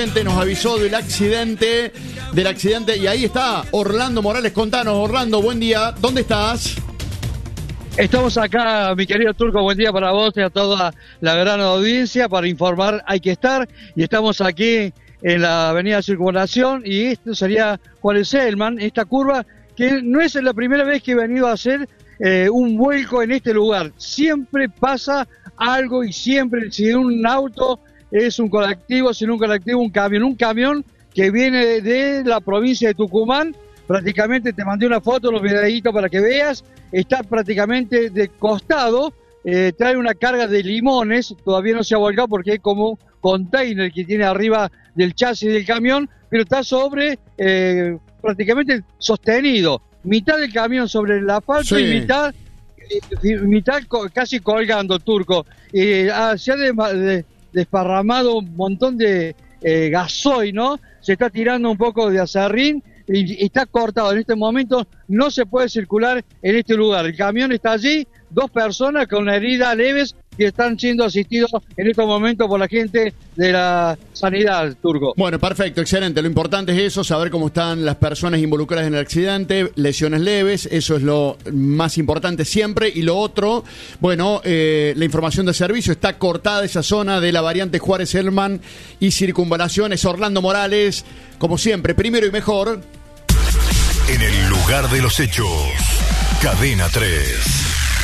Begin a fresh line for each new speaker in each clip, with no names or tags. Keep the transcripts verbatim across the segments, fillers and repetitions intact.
Nos avisó del accidente, del accidente, y ahí está Orlando Morales. Contanos, Orlando, buen día. ¿Dónde estás?
Estamos acá, mi querido Turco, buen día para vos y a toda la gran audiencia. Para informar hay que estar, y estamos aquí en la avenida Circunvalación, y esto sería Juárez Selman, esta curva que no es la primera vez que he venido a hacer eh, un vuelco en este lugar. Siempre pasa algo, y siempre, si un auto es un colectivo, si no un colectivo, un camión, un camión que viene de, de la provincia de Tucumán. Prácticamente te mandé una foto, los videitos para que veas, está prácticamente de costado, eh, trae una carga de limones, todavía no se ha volcado porque hay como container que tiene arriba del chasis del camión, pero está sobre, eh, prácticamente sostenido, mitad del camión sobre el asfalto, sí, y mitad, eh, mitad casi colgando, Turco. Eh, ah, se ha de, de, desparramado un montón de eh, gasoil, ¿no? Se está tirando un poco de acerrín y está cortado. En este momento no se puede circular en este lugar. El camión está allí, dos personas con heridas leves que están siendo asistidos en estos momentos por la gente de la sanidad, Turco.
Bueno, perfecto, excelente. Lo importante es eso, saber cómo están las personas involucradas en el accidente, lesiones leves, eso es lo más importante siempre. Y lo otro, bueno, eh, la información de servicio, está cortada esa zona de la variante Juárez Selman y Circunvalación. Es Orlando Morales, como siempre, primero y mejor.
En el lugar de los hechos, Cadena tres.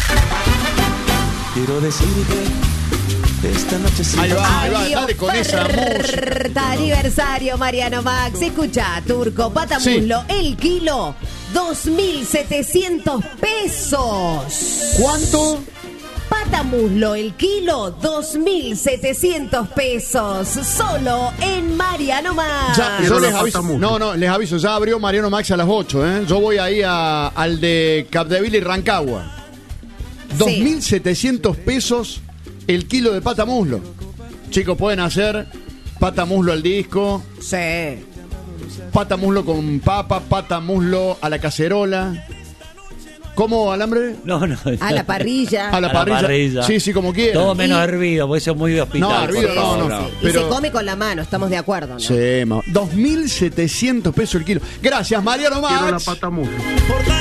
Quiero decirte, esta noche sí.
Ahí va, ahí va, dale con esa música.
Aniversario, Mariano Max. Escucha, Turco, patamuslo, sí, el kilo, dos mil setecientos pesos.
¿Cuánto?
Patamuslo, el kilo, dos mil setecientos pesos. Solo en Mariano Max.
Ya, yo les aviso, no, no, les aviso, ya abrió Mariano Max a las ocho, ¿eh? Yo voy ahí a, al de Capdevila y Rancagua. dos mil setecientos pesos el kilo de patamuslo. Chicos, pueden hacer patamuslo al disco.
Sí.
Patamuslo con papa, patamuslo a la cacerola. ¿Cómo, Alambre?
No, no.
A la parrilla.
A la parrilla.
A la parrilla.
Sí, sí, como quieran.
Todo menos
Y...
hervido, porque eso es muy de hospital.
No, hervido no, no. no.
Y
Pero...
se come con la mano, estamos de acuerdo, ¿no?
Sí, dos mil setecientos pesos el kilo. Gracias, Mariano Max.
Quiero la patamuslo.